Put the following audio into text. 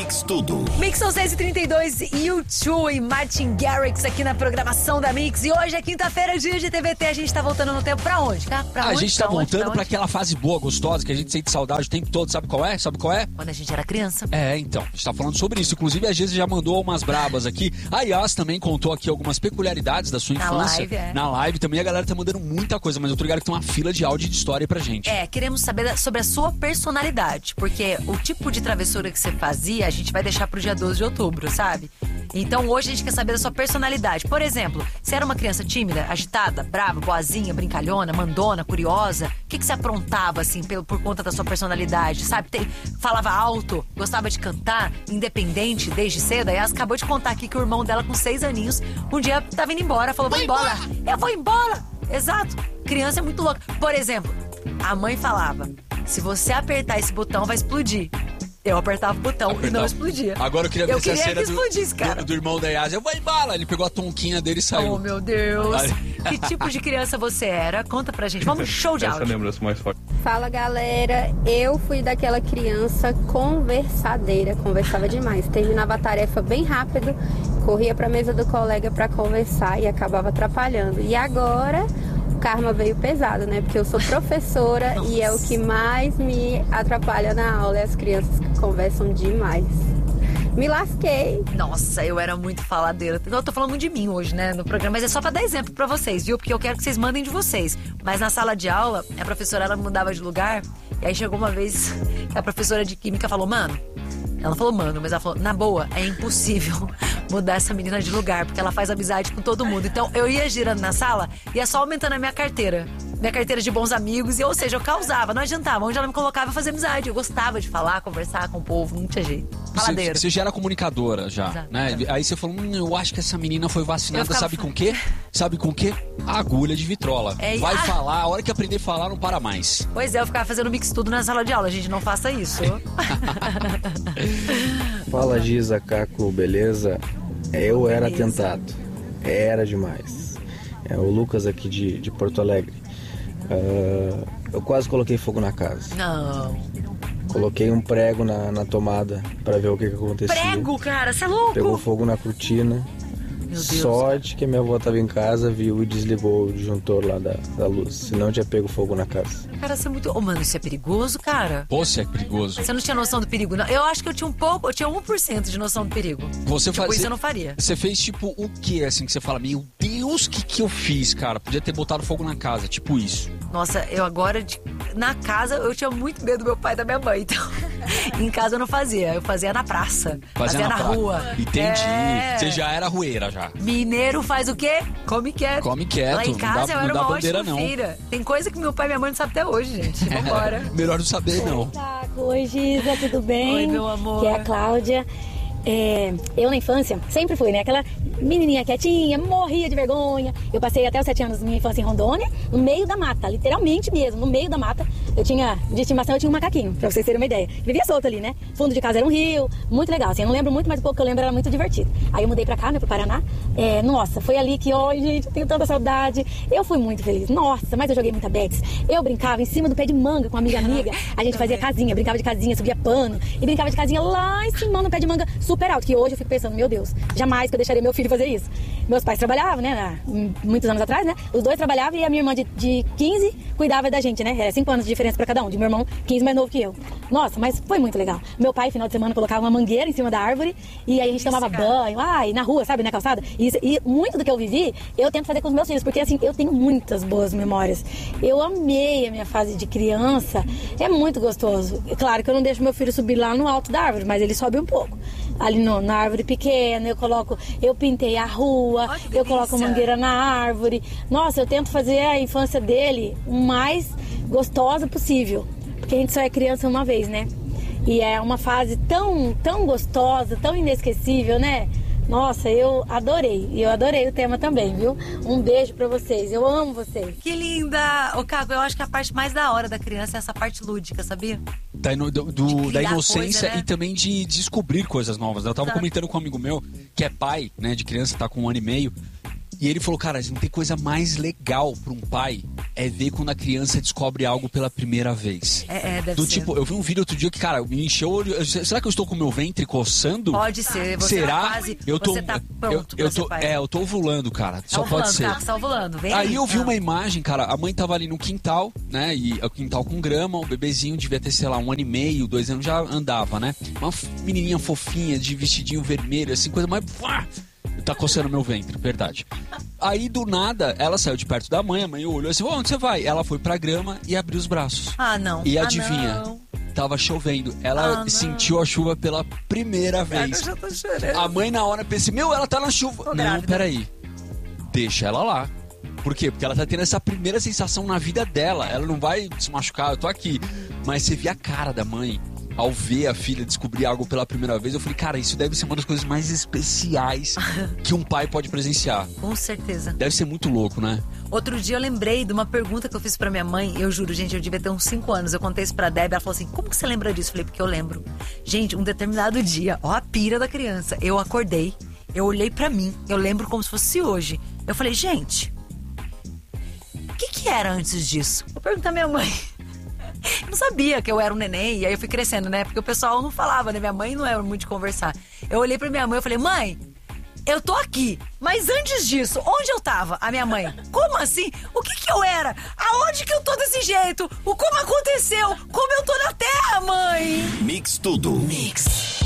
Mix Tudo. Mix são 6h32, U2 e Martin Garrix aqui na programação da Mix. E hoje é quinta-feira, dia de TVT. A gente tá voltando no tempo pra onde? A gente tá voltando pra aquela fase boa, gostosa, que a gente sente saudade o tempo todo. Sabe qual é? Quando a gente era criança. Então. A gente tá falando sobre isso. Inclusive, a Geisa já mandou umas brabas aqui. A Yas também contou aqui algumas peculiaridades da sua infância. Na live também a galera tá mandando muita coisa, mas eu tô ligado que tem uma fila de áudio e de história pra gente. Queremos saber sobre a sua personalidade, porque o tipo de travessura que você fazia, a gente vai deixar pro dia 12 de outubro, sabe? Então hoje a gente quer saber da sua personalidade. Por exemplo, você era uma criança tímida, agitada, brava, boazinha, brincalhona, mandona, curiosa? O que você aprontava, assim, por conta da sua personalidade, sabe? Falava alto, gostava de cantar, independente desde cedo. Aí ela acabou de contar aqui que o irmão dela, com 6 aninhos, um dia tava indo embora, falou, vou embora. Eu vou embora! Exato. Criança é muito louca. Por exemplo, a mãe falava, se você apertar esse botão, vai explodir. Eu apertava o botão e não explodia. Agora eu queria ver essa cena do irmão da Yas. Eu vou embora. Ele pegou a tonquinha dele e saiu. Oh, meu Deus. Que tipo de criança você era? Conta pra gente. Vamos, show de áudio. Essa lembrança mais forte. Fala, galera. Eu fui daquela criança conversadeira. Conversava demais. Terminava a tarefa bem rápido. Corria pra mesa do colega pra conversar e acabava atrapalhando. E agora... karma veio pesado, né? Porque eu sou professora e é o que mais me atrapalha na aula, é as crianças que conversam demais. Me lasquei. Nossa, eu era muito faladeira. Eu tô falando de mim hoje, né, no programa, mas é só pra dar exemplo pra vocês, viu? Porque eu quero que vocês mandem de vocês. Mas na sala de aula, a professora, ela mudava de lugar, e aí chegou uma vez que a professora de química falou, mano... Ela não falou, mano, mas ela falou, na boa, é impossível mudar essa menina de lugar, porque ela faz amizade com todo mundo. Então, eu ia girando na sala, ia só aumentando a minha carteira de bons amigos, ou seja, eu causava, não adiantava. Onde ela me colocava, eu fazia amizade. Eu gostava de falar, conversar com o povo, não tinha jeito. Faladeira. Você já era comunicadora, já, exato, né? Aí você falou, eu acho que essa menina foi vacinada, sabe com o quê? Sabe com o quê? Agulha de vitrola. Vai falar, a hora que aprender a falar, não para mais. Pois é, eu ficava fazendo mix tudo na sala de aula, gente, não faça isso. Fala, Giza, Caco, beleza? Eu era tentado. Era demais. É o Lucas aqui de Porto Alegre. Eu quase coloquei fogo na casa. Não. Coloquei um prego na tomada pra ver o que acontecia. Prego, cara, você é louco? Pegou fogo na cortina. Meu Deus. Sorte que minha avó tava em casa, viu e desligou o disjuntor lá da luz. Senão tinha pego fogo na casa. Cara, você é muito... mano, isso é perigoso, cara? Pô, isso é perigoso. Você não tinha noção do perigo, não? Eu acho que eu tinha 1% de noção do perigo. Isso eu não faria. Você fez tipo o que, assim, que você fala, meu Deus, o que eu fiz, cara? Podia ter botado fogo na casa, tipo isso. Nossa, eu agora, na casa, eu tinha muito medo do meu pai e da minha mãe, então... em casa eu não fazia, eu fazia na praça. Fazia na rua. Entendi. Você já era rueira, já. Mineiro faz o quê? Come quieto. Come quieto. Lá em casa eu era uma ótima filha. Tem coisa que meu pai e minha mãe não sabem até hoje, gente. Vambora. Melhor não saber, não. Oi, Giza, tudo bem? Oi, meu amor. Que é a Cláudia. Eu na infância sempre fui, né? Aquela menininha quietinha, morria de vergonha. Eu passei até os 7 anos da minha infância em Rondônia, no meio da mata, literalmente mesmo, no meio da mata. Eu tinha, de estimação, eu tinha um macaquinho, pra vocês terem uma ideia. Vivia solto ali, né? Fundo de casa era um rio, muito legal. Assim, eu não lembro muito, mas o pouco que eu lembro era muito divertido. Aí eu mudei pra cá, né, pro Paraná. Nossa, foi ali que, gente, eu tenho tanta saudade. Eu fui muito feliz. Nossa, mas eu joguei muita betis. Eu brincava em cima do pé de manga com uma amiga. A gente fazia casinha, brincava de casinha, subia pano. E brincava de casinha lá em cima, no pé de manga, super alto. Que hoje eu fico pensando, meu Deus, jamais que eu deixaria meu filho fazer isso. Meus pais trabalhavam, né, muitos anos atrás, né? Os dois trabalhavam e a minha irmã de 15 cuidava da gente, né? 5 anos de diferença pra cada um. De meu irmão, 15 mais novo que eu. Nossa, mas foi muito legal. Meu pai, final de semana, colocava uma mangueira em cima da árvore e aí a gente tomava banho, na rua, sabe, na calçada. E muito do que eu vivi, eu tento fazer com os meus filhos, porque assim, eu tenho muitas boas memórias. Eu amei a minha fase de criança, é muito gostoso. Claro que eu não deixo meu filho subir lá no alto da árvore, mas ele sobe um pouco. Ali na árvore pequena, eu pintei a rua, eu coloco mangueira na árvore. Nossa, eu tento fazer a infância dele o mais gostosa possível. Porque a gente só é criança uma vez, né? E é uma fase tão, tão gostosa, tão inesquecível, né? Nossa, eu adorei. E eu adorei o tema também, viu? Um beijo pra vocês. Eu amo vocês. Que linda! Ô, Caco, eu acho que a parte mais da hora da criança é essa parte lúdica, sabia? Da inocência, né? E também de descobrir coisas novas. Eu tava comentando com um amigo meu, que é pai, né, de criança, tá com 1 ano e meio. E ele falou, cara, não tem coisa mais legal pra um pai é ver quando a criança descobre algo pela primeira vez. Deve do ser. tipo, eu vi um vídeo outro dia que, cara, me encheu o olho. Será que eu estou com o meu ventre coçando? Pode ser. Você Será? Tá quase, eu tô, você tá pronto eu tô, eu tô ovulando, cara. Só ovulando, pode ser. Tá, tá ovulando. Vem aí eu vi uma imagem, cara, a mãe tava ali no quintal, né? E o quintal com grama, o bebezinho devia ter, sei lá, 1 ano e meio, 2 anos, já andava, né? Uma menininha fofinha, de vestidinho vermelho, assim, coisa mais... Tá coçando meu ventre, verdade. Aí, do nada, ela saiu de perto da mãe, a mãe olhou assim, onde você vai? Ela foi pra grama e abriu os braços. Ah, não. E adivinha? Não. Tava chovendo. Ela sentiu a chuva pela primeira vez. Eu já tô chorando. A mãe, na hora, pensa, ela tá na chuva. Não, grávida. Peraí. Deixa ela lá. Por quê? Porque ela tá tendo essa primeira sensação na vida dela. Ela não vai se machucar, eu tô aqui. Mas você vê a cara da mãe ao ver a filha descobrir algo pela primeira vez. Eu falei, cara, isso deve ser uma das coisas mais especiais que um pai pode presenciar. Com certeza. Deve ser muito louco, né? Outro dia eu lembrei de uma pergunta que eu fiz pra minha mãe. Eu juro, gente, eu devia ter uns 5 anos. Eu contei isso pra Debbie, ela falou assim, como que você lembra disso? Eu falei, porque eu lembro. Gente, um determinado dia, ó a pira da criança. Eu acordei, eu olhei pra mim, eu lembro como se fosse hoje. Eu falei, gente, o que era antes disso? Eu perguntei à minha mãe. Eu não sabia que eu era um neném, e aí eu fui crescendo, né? Porque o pessoal não falava, né? Minha mãe não era muito de conversar. Eu olhei pra minha mãe e falei, mãe, eu tô aqui, mas antes disso, onde eu tava? A minha mãe, como assim? O que eu era? Aonde que eu tô desse jeito? Como aconteceu? Como eu tô na Terra, mãe? Mix Tudo. Mix.